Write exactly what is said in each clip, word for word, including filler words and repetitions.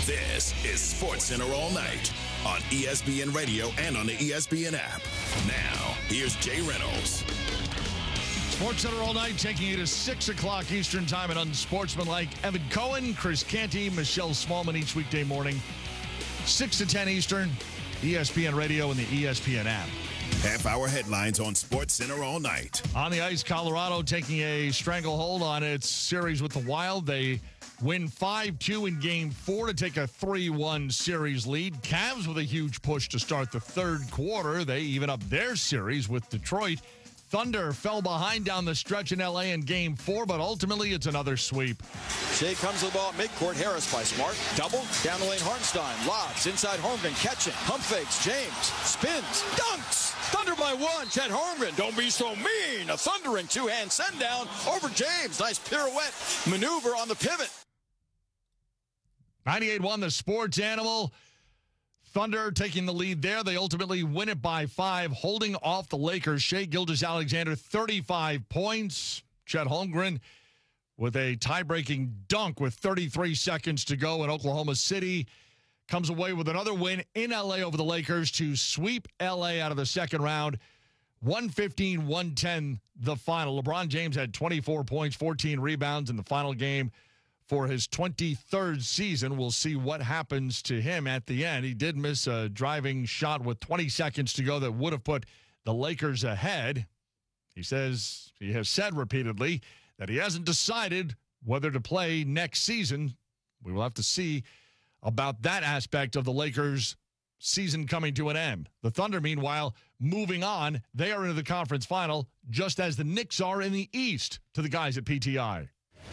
This is SportsCenter All Night on E S P N Radio and on the E S P N app. Now, here's Jay Reynolds. SportsCenter All Night, taking you to six o'clock Eastern Time and unsportsmanlike. Evan Cohen, Chris Canty, Michelle Smallman each weekday morning, six to ten Eastern, E S P N Radio and the E S P N app. Half-hour headlines on SportsCenter All Night. On the ice, Colorado taking a stranglehold on its series with the Wild. They win five two in Game four to take a three one series lead. Cavs with a huge push to start the third quarter. They even up their series with Detroit. Thunder fell behind down the stretch in L A in Game four, but ultimately it's another sweep. Shea comes to the ball at midcourt. Harris by Smart. Double. Down the lane, Hartenstein. Lobs. Inside Holmgren. Catching. Pump fakes. James. Spins. Dunks. Thunder by one. Chet Holmgren. Don't be so mean. A thundering two-hand send down over James. Nice pirouette maneuver on the pivot. ninety-eight one, the sports animal. Thunder taking the lead there. They ultimately win it by five, holding off the Lakers. Shai Gilgeous-Alexander, thirty-five points. Chet Holmgren with a tie-breaking dunk with thirty-three seconds to go in Oklahoma City. Comes away with another win in L A over the Lakers to sweep L A out of the second round. one fifteen one ten the final. LeBron James had twenty-four points, fourteen rebounds in the final game for his twenty-third season. We'll see what happens to him at the end. He did miss a driving shot with twenty seconds to go that would have put the Lakers ahead. He says, he has said repeatedly that he hasn't decided whether to play next season. We will have to see about that aspect of the Lakers' season coming to an end. The Thunder, meanwhile, moving on. They are into the conference final, just as the Knicks are in the East, to the guys at P T I.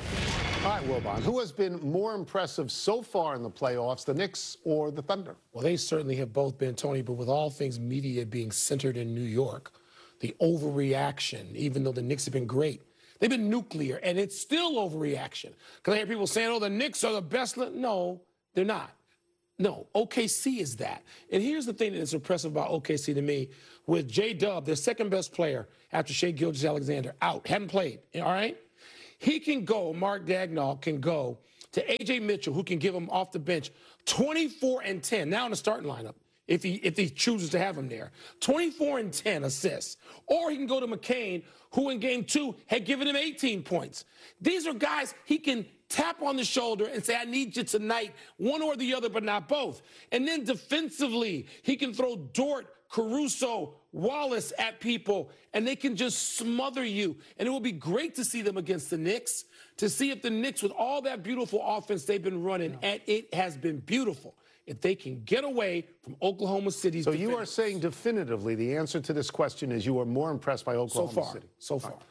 All right, Wilbon, who has been more impressive so far in the playoffs, the Knicks or the Thunder? Well, they certainly have both been, Tony, but with all things media being centered in New York, the overreaction, even though the Knicks have been great, they've been nuclear, and it's still overreaction. Because I hear people saying, oh, the Knicks are the best. No, they're not. No, O K C is that. And here's the thing that is impressive about O K C to me. With J-Dub, their second best player after Shai Gilgeous-Alexander, out, hadn't played, all right? He can go, Mark Daigneault can go to A J Mitchell, who can give him off the bench twenty-four and ten, now in the starting lineup, if he if he chooses to have him there. twenty-four and ten assists. Or he can go to McCain, who in game two had given him eighteen points. These are guys he can tap on the shoulder and say, I need you tonight, one or the other, but not both. And then defensively, he can throw Dort, Caruso, Wallace at people, and they can just smother you. And it will be great to see them against the Knicks, to see if the Knicks, with all that beautiful offense they've been running, and it has been beautiful, if they can get away from Oklahoma City's So defenders. you are saying definitively the answer to this question is you are more impressed by Oklahoma so far, City? So far.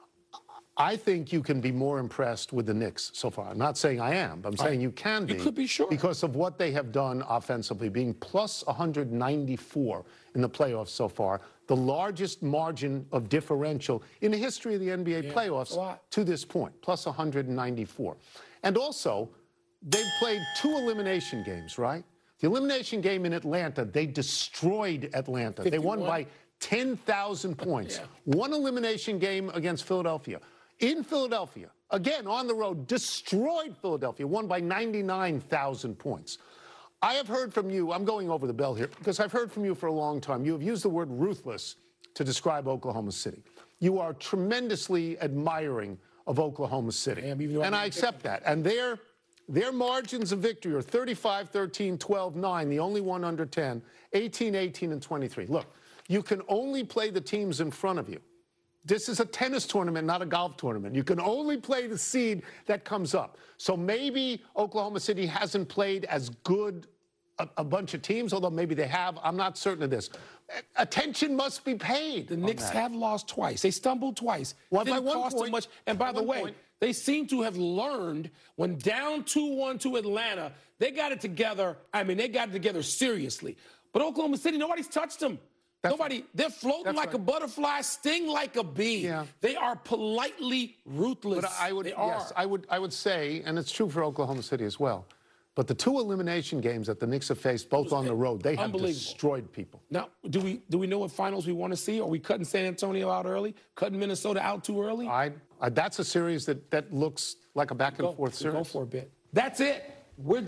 I think you can be more impressed with the Knicks so far. I'm not saying I am, but I'm saying you can be. You could be sure. Because of what they have done offensively, being plus one ninety-four in the playoffs so far, the largest margin of differential in the history of the N B A yeah, playoffs to this point, plus one ninety-four. And also, they've played two elimination games, right? The elimination game in Atlanta, they destroyed Atlanta. fifty-one. They won by ten thousand points. Yeah. One elimination game against Philadelphia. In Philadelphia, again, on the road, destroyed Philadelphia, won by ninety-nine thousand points. I have heard from you, I'm going over the bell here, because I've heard from you for a long time. You have used the word ruthless to describe Oklahoma City. You are tremendously admiring of Oklahoma City. Damn, even though and I'm I accept that. And their, their margins of victory are thirty-five thirteen, twelve nine, the only one under ten, eighteen eighteen, and twenty-three. Look, you can only play the teams in front of you. This is a tennis tournament, not a golf tournament. You can only play the seed that comes up. So maybe Oklahoma City hasn't played as good a, a bunch of teams, although maybe they have. I'm not certain of this. Attention must be paid. The Knicks that. have lost twice. They stumbled twice. Well, It didn't by one cost point, them much. And by the way, point. they seem to have learned when down two one to Atlanta, they got it together. I mean, they got it together seriously. But Oklahoma City, nobody's touched them. That's Nobody, right. They're floating That's like right. a butterfly, sting like a bee. Yeah. They are politely rootless. But I would, they yes, are. I would, I would say, and it's true for Oklahoma City as well, but the two elimination games that the Knicks have faced, both on the road, they have destroyed people. Now, do we do we know what finals we want to see? Are we cutting San Antonio out early? Cutting Minnesota out too early? I, I that's a series that, that looks like a back and go, forth series. Go for a bit. That's it. We're done.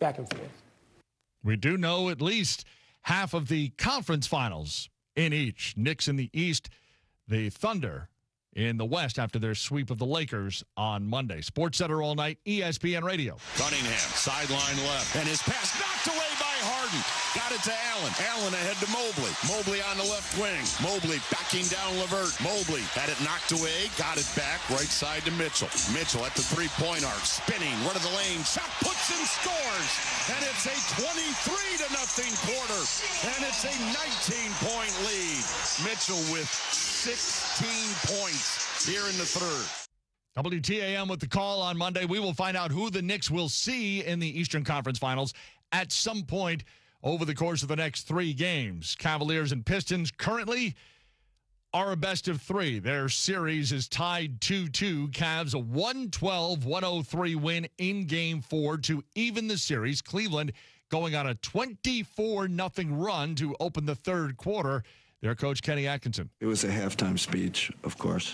back and forth. We do know at least half of the conference finals in each. Knicks in the East, the Thunder in the West after their sweep of the Lakers on Monday. Sports Center all night, E S P N Radio. Cunningham, sideline left, and his pass knocked away by Harden. Got it to Allen. Allen ahead to Mobley. Mobley on the left wing. Mobley backing down LeVert. Mobley had it knocked away, got it back, right side to Mitchell. Mitchell at the three-point arc, spinning, run of the lane, shot, puts and scores. And it's a twenty-three to nothing quarter. And it's a nineteen-point lead. Mitchell with sixteen points here in the third. W T A M with the call on Monday. We will find out who the Knicks will see in the Eastern Conference Finals at some point over the course of the next three games. Cavaliers and Pistons currently are a best of three. Their series is tied two two. Cavs a one twelve one oh three win in game four to even the series. Cleveland going on a twenty-four nothing run to open the third quarter. Their coach, Kenny Atkinson. It was a halftime speech, of course.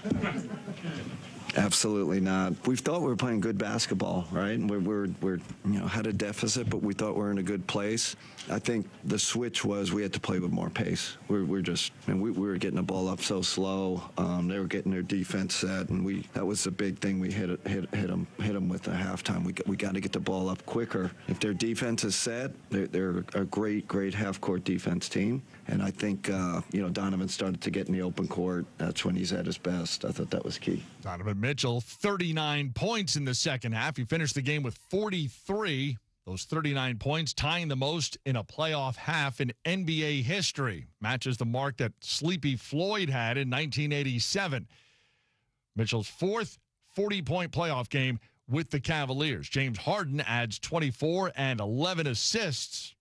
Absolutely not. We thought we were playing good basketball, right? And we're, we're, we're, you know, had a deficit, but we thought we were in a good place. I think the switch was we had to play with more pace. We're, we're just, and we, we were getting the ball up so slow. Um, they were getting their defense set, and we that was the big thing. We hit hit hit them hit them with the halftime. We we got to get the ball up quicker. If their defense is set, they're, they're a great great half court defense team. And I think, uh, you know, Donovan started to get in the open court. That's when he's at his best. I thought that was key. Donovan Mitchell, thirty-nine points in the second half. He finished the game with forty-three. Those thirty-nine points, tying the most in a playoff half in N B A history. Matches the mark that Sleepy Floyd had in nineteen eighty-seven. Mitchell's fourth forty-point playoff game with the Cavaliers. James Harden adds twenty-four and eleven assists.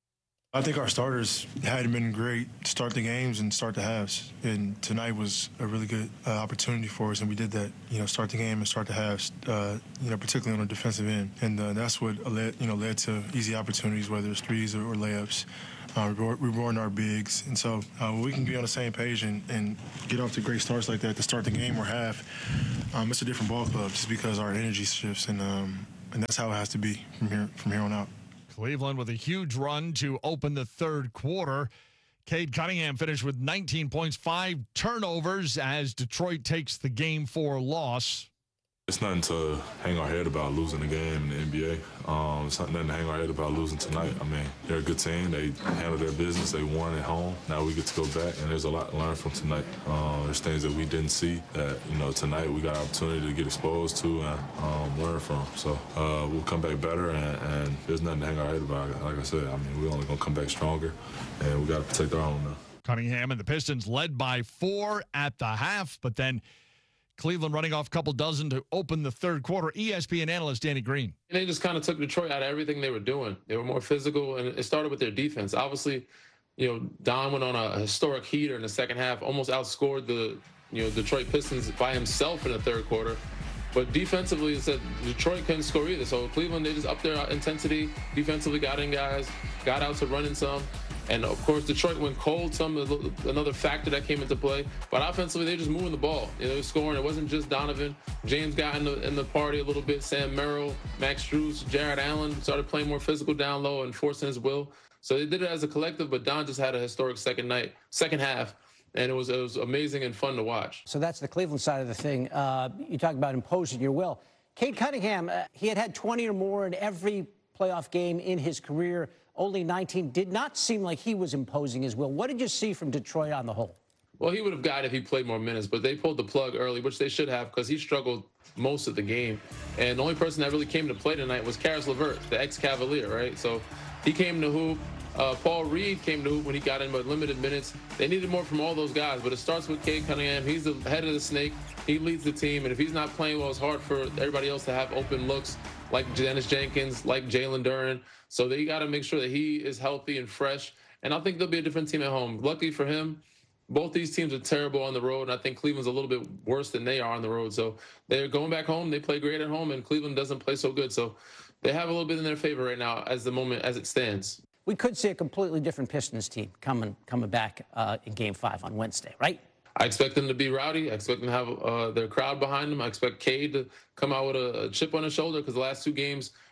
I think our starters hadn't been great to start the games and start the halves. And tonight was a really good uh, opportunity for us, and we did that. You know, start the game and start the halves. Uh, you know, particularly on the defensive end, and uh, that's what led you know led to easy opportunities, whether it's threes or, or layups. Uh, rewarding our bigs, and so uh, we can be on the same page and, and get off to great starts like that to start the game or half. Um, it's a different ball club just because our energy shifts, and um, and that's how it has to be from here from here on out. Cleveland with a huge run to open the third quarter. Cade Cunningham finished with nineteen points, five turnovers as Detroit takes the game four loss. It's nothing to hang our head about losing the game in the N B A. Um, it's nothing to hang our head about losing tonight. I mean, they're a good team. They handled their business. They won at home. Now we get to go back, and there's a lot to learn from tonight. Uh, there's things that we didn't see that, you know, tonight we got an opportunity to get exposed to and um, learn from. So uh, we'll come back better, and, and there's nothing to hang our head about. Like I said, I mean, we're only going to come back stronger, and we got to protect our own now. Cunningham and the Pistons led by four at the half, but then Cleveland running off a couple dozen to open the third quarter. E S P N analyst Danny Green. And they just kind of took Detroit out of everything they were doing. They were more physical, and it started with their defense. Obviously, you know, Don went on a historic heater in the second half, almost outscored the, you know, Detroit Pistons by himself in the third quarter. But defensively, it said Detroit couldn't score either. So Cleveland, they just upped their intensity defensively, got in guys, got out to running some. And, of course, Detroit went cold, some another factor that came into play. But offensively, they were just moving the ball. You know, they were scoring. It wasn't just Donovan. James got in the, in the party a little bit. Sam Merrill, Max Strus, Jared Allen started playing more physical down low and forcing his will. So they did it as a collective, but Don just had a historic second night, second half. And it was, it was amazing and fun to watch. So that's the Cleveland side of the thing. Uh, you talk about imposing your will. Cade Cunningham, uh, he had had twenty or more in every playoff game in his career. Only nineteen. Did not seem like he was imposing his will. What did you see from Detroit on the whole? Well, he would have got it if he played more minutes, but they pulled the plug early, which they should have because he struggled most of the game. And the only person that really came to play tonight was Karis LeVert, the ex-Cavalier, right? So he came to hoop. Uh, Paul Reed came to hoop when he got in, but limited minutes. They needed more from all those guys, but it starts with Cade Cunningham. He's the head of the snake. He leads the team, and if he's not playing well, it's hard for everybody else to have open looks like Dennis Jenkins, like Jalen Duren. So they got to make sure that he is healthy and fresh, and I think they'll be a different team at home. Luckily for him, both these teams are terrible on the road, and I think Cleveland's a little bit worse than they are on the road. So they're going back home. They play great at home, and Cleveland doesn't play so good. So they have a little bit in their favor right now as the moment as it stands. We could see a completely different Pistons team coming coming back uh, in Game Five on Wednesday, right? I expect them to be rowdy. I expect them to have uh, their crowd behind them. I expect Cade to come out with a, a chip on his shoulder because the last two games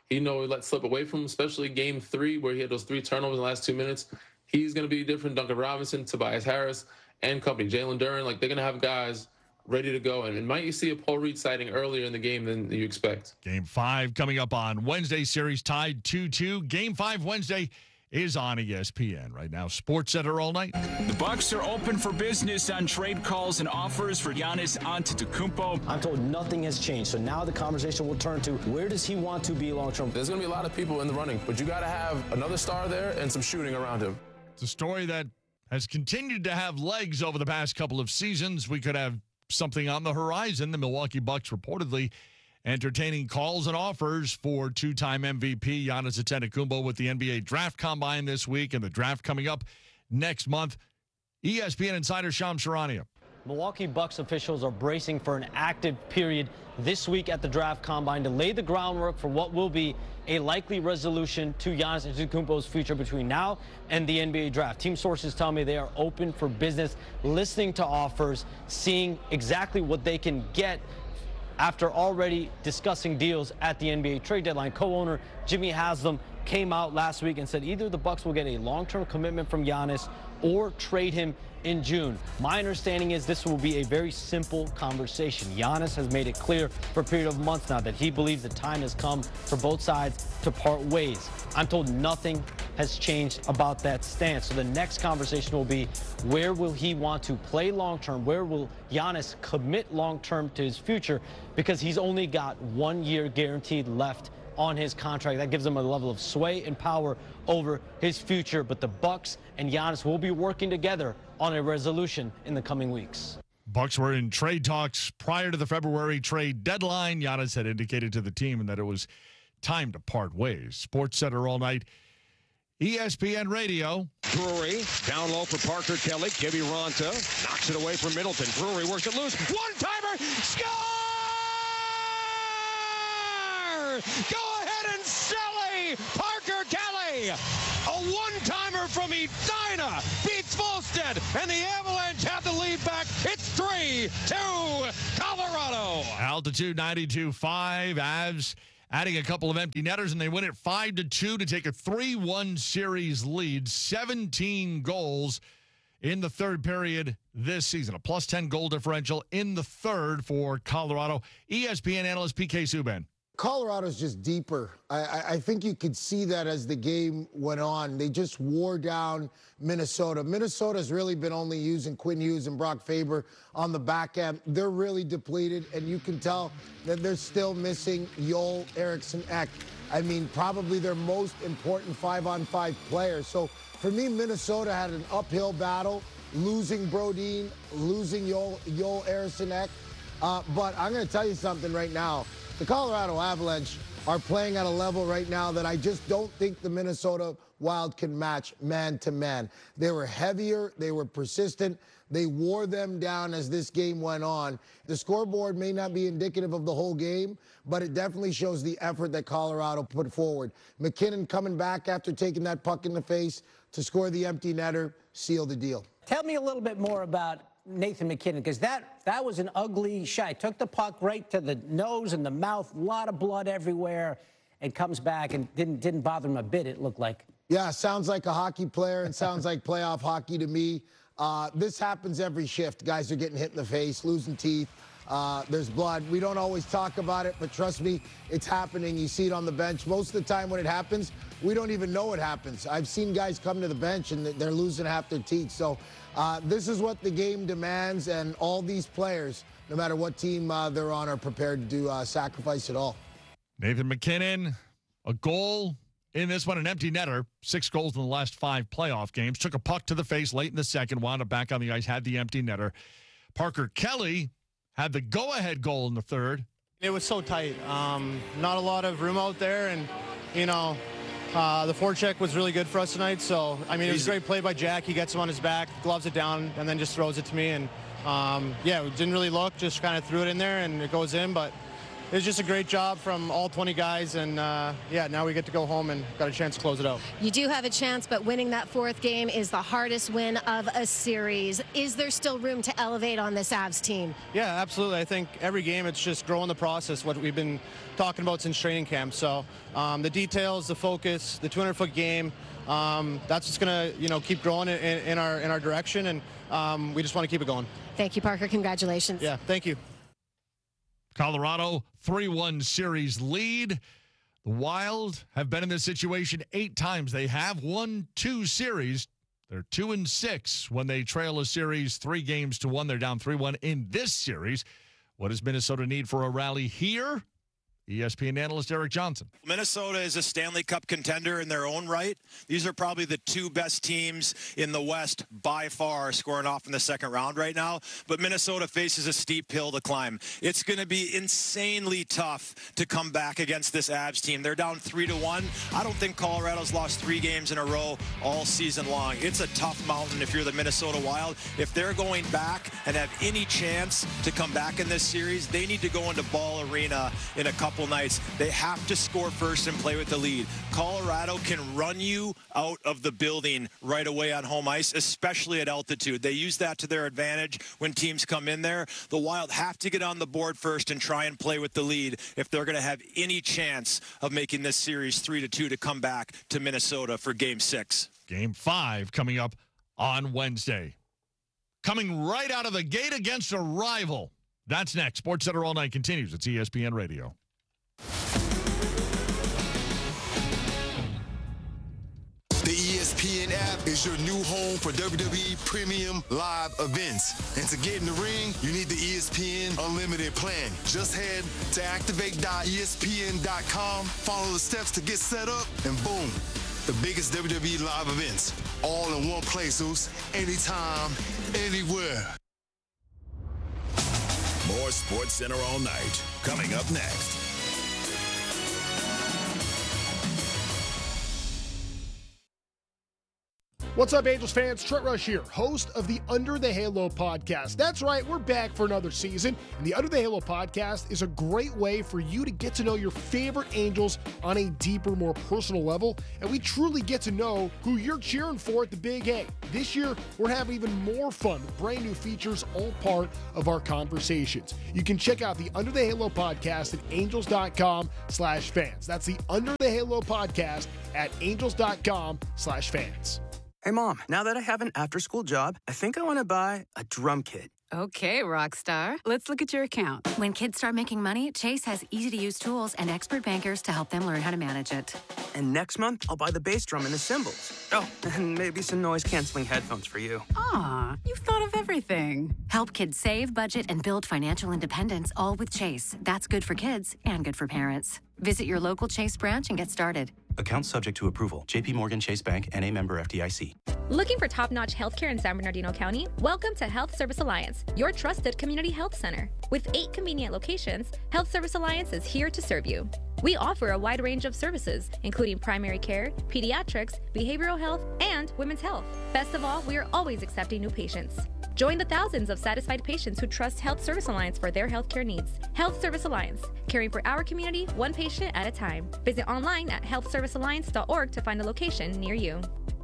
he know he let slip away from him, especially game three where he had those three turnovers in the last two minutes. He's going to be different. Duncan Robinson, Tobias Harris, and company. Jalen Duren, like they're going to have guys ready to go. And, and might you see a Paul Reed sighting earlier in the game than you expect. Game five coming up on Wednesday. Series tied two two. Game five Wednesday is on E S P N right now. Sports Center all night. The Bucks are open for business on trade calls and offers for Giannis Antetokounmpo. I'm told nothing has changed, so now the conversation will turn to where does he want to be long term. There's going to be a lot of people in the running, but you got to have another star there and some shooting around him. It's a story that has continued to have legs over the past couple of seasons. We could have something on the horizon. The Milwaukee Bucks reportedly entertaining calls and offers for two-time M V P Giannis Antetokounmpo with the N B A Draft Combine this week and the draft coming up next month. E S P N insider Shams Charania. Milwaukee Bucks officials are bracing for an active period this week at the Draft Combine to lay the groundwork for what will be a likely resolution to Giannis Antetokounmpo's future between now and the N B A Draft. Team sources tell me they are open for business, listening to offers, seeing exactly what they can get after already discussing deals at the N B A trade deadline. Co-owner Jimmy Haslam came out last week and said either the Bucks will get a long-term commitment from Giannis or trade him in June. My understanding is this will be a very simple conversation. Giannis has made it clear for a period of months now that he believes the time has come for both sides to part ways. I'm told nothing has changed about that stance. So the next conversation will be where will he want to play long-term? Where will Giannis commit long-term to his future? Because he's only got one year guaranteed left on his contract. That gives him a level of sway and power over his future. But the Bucks and Giannis will be working together on a resolution in the coming weeks. Bucks were in trade talks prior to the February trade deadline. Giannis had indicated to the team that it was time to part ways. Sports Center all night. E S P N Radio. Drury down low for Parker Kelly. Kiviranta knocks it away from Middleton. Drury works it loose. One-timer. Score! Go ahead and Sally! Parker Kelly! A one-timer from Edina beats Volstead, and the Avalanche have the lead back. It's three two Colorado. Altitude ninety-two point five. Avs adding a couple of empty netters, and they win it five to two to take a three one series lead. seventeen goals in the third period this season. A plus ten goal differential in the third for Colorado. E S P N analyst P K Subban. Colorado's just deeper. I, I think you could see that as the game went on. They just wore down Minnesota. Minnesota's really been only using Quinn Hughes and Brock Faber on the back end. They're really depleted, and you can tell that they're still missing Joel Eriksson Ek. I mean, probably their most important five-on-five player. So for me, Minnesota had an uphill battle, losing Brodin, losing Joel, Joel Eriksson Ek. Uh, but I'm going to tell you something right now. The Colorado Avalanche are playing at a level right now that I just don't think the Minnesota Wild can match man to man. They were heavier. They were persistent. They wore them down as this game went on. The scoreboard may not be indicative of the whole game, but it definitely shows the effort that Colorado put forward. McKinnon coming back after taking that puck in the face to score the empty netter, seal the deal. Tell me a little bit more about Nathan McKinnon, because that that was an ugly shot. Took the puck right to the nose and the mouth, a lot of blood everywhere, and comes back and didn't didn't bother him a bit, it looked like. Yeah, sounds like a hockey player and sounds like playoff hockey to me. Uh, this happens every shift. Guys are getting hit in the face, losing teeth. Uh, there's blood. We don't always talk about it, but trust me, it's happening. You see it on the bench. Most of the time when it happens, we don't even know it happens. I've seen guys come to the bench and they're losing half their teeth. So uh, this is what the game demands, and all these players, no matter what team uh, they're on, are prepared to uh, sacrifice it all. Nathan McKinnon, a goal in this one, an empty netter. Six goals in the last five playoff games. Took a puck to the face late in the second, wound up back on the ice, had the empty netter. Parker Kelly had the go-ahead goal in the third. It was so tight. Um, not a lot of room out there, and, you know, uh, the forecheck was really good for us tonight. So, I mean, it was a great play by Jack. He gets him on his back, gloves it down, and then just throws it to me. And, um, yeah, we didn't really look, just kind of threw it in there, and it goes in. But, it was just a great job from all twenty guys, and uh, yeah, now we get to go home and got a chance to close it out. You do have a chance, but winning that fourth game is the hardest win of a series. Is there still room to elevate on this Avs team? Yeah, absolutely. I think every game it's just growing the process, what we've been talking about since training camp. So um, the details, the focus, the two hundred foot game, um, that's just going to, you know, keep growing in, in our in our direction, and um, we just want to keep it going. Thank you, Parker. Congratulations. Yeah, thank you. Colorado, three one series lead. The Wild have been in this situation eight times. They have won two series. They're two and six when they trail a series three games to one. They're down three one in this series. What does Minnesota need for a rally here? E S P N analyst Eric Johnson. Minnesota is a Stanley Cup contender in their own right. These are probably the two best teams in the West by far, scoring off in the second round right now. But Minnesota faces a steep hill to climb. It's going to be insanely tough to come back against this Avs team. They're down three to one. I don't think Colorado's lost three games in a row all season long. It's a tough mountain if you're the Minnesota Wild. If they're going back and have any chance to come back in this series, they need to go into Ball Arena in a couple nights. They have to score first and play with the lead. Colorado can run you out of the building right away on home ice, especially at altitude. They use that to their advantage when teams come in there. The Wild have to get on the board first and try and play with the lead if they're going to have any chance of making this series three to two to come back to Minnesota for game six. Game five coming up on Wednesday. Coming right out of the gate against a rival. That's next. Sports Center All Night continues. It's E S P N Radio. The E S P N app is your new home for W W E premium live events. And to get in the ring, you need the E S P N Unlimited plan. Just head to activate dot E S P N dot com, follow the steps to get set up, and boom, the biggest W W E live events, all in one place, Zeus, anytime, anywhere. More Sports Center All Night coming up next. What's up, Angels fans? Trent Rush here, host of the Under the Halo podcast. That's right, we're back for another season, and the Under the Halo podcast is a great way for you to get to know your favorite Angels on a deeper, more personal level, and we truly get to know who you're cheering for at the Big A. This year, we're having even more fun with brand new features, all part of our conversations. You can check out the Under the Halo podcast at angels.com slash fans. That's the Under the Halo podcast at angels.com slash fans. Hey, Mom, now that I have an after-school job, I think I want to buy a drum kit. Okay, Rockstar. Let's look at your account. When kids start making money, Chase has easy-to-use tools and expert bankers to help them learn how to manage it. And next month, I'll buy the bass drum and the cymbals. Oh, and maybe some noise-canceling headphones for you. Aw, you've thought of everything. Help kids save, budget, and build financial independence, all with Chase. That's good for kids and good for parents. Visit your local Chase branch and get started. Account subject to approval. J P Morgan Chase Bank N A member F D I C. Looking for top-notch healthcare in San Bernardino County? Welcome to Health Service Alliance, your trusted community health center. With eight convenient locations, Health Service Alliance is here to serve you. We offer a wide range of services, including primary care, pediatrics, behavioral health, and women's health. Best of all, we are always accepting new patients. Join the thousands of satisfied patients who trust Health Service Alliance for their healthcare needs. Health Service Alliance, caring for our community one patient at a time. Visit online at health service alliance dot org to find a location near you.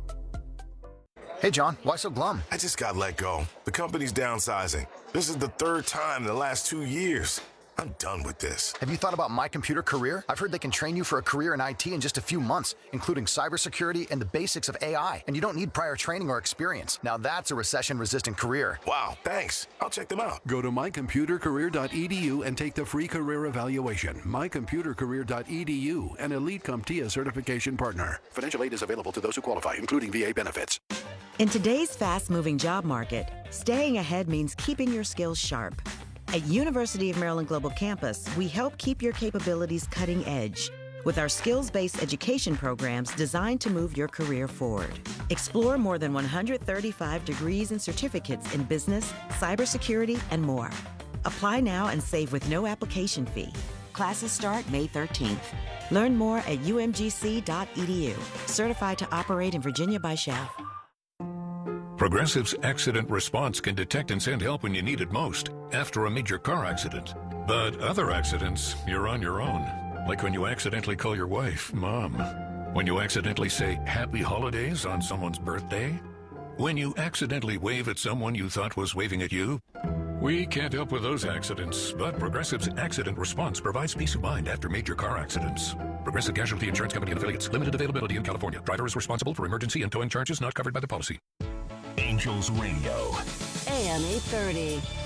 Hey, John, why so glum? I just got let go. The company's downsizing. This is the third time in the last two years. I'm done with this. Have you thought about My Computer Career? I've heard they can train you for a career in I T in just a few months, including cybersecurity and the basics of A I. And you don't need prior training or experience. Now that's a recession-resistant career. Wow, thanks. I'll check them out. Go to my computer career dot e d u and take the free career evaluation. my computer career dot e d u, an Elite CompTIA certification partner. Financial aid is available to those who qualify, including V A benefits. In today's fast-moving job market, staying ahead means keeping your skills sharp. At University of Maryland Global Campus, we help keep your capabilities cutting edge with our skills-based education programs designed to move your career forward. Explore more than one hundred thirty-five degrees and certificates in business, cybersecurity, and more. Apply now and save with no application fee. Classes start May thirteenth. Learn more at u m g c dot e d u. Certified to operate in Virginia by S H A F. Progressive's accident response can detect and send help when you need it most after a major car accident. But other accidents, you're on your own. Like when you accidentally call your wife Mom. When you accidentally say Happy Holidays on someone's birthday. When you accidentally wave at someone you thought was waving at you. We can't help with those accidents, but Progressive's Accident Response provides peace of mind after major car accidents. Progressive Casualty Insurance Company and affiliates. Limited availability in California. Driver is responsible for emergency and towing charges not covered by the policy. Angels Radio. A M eight thirty.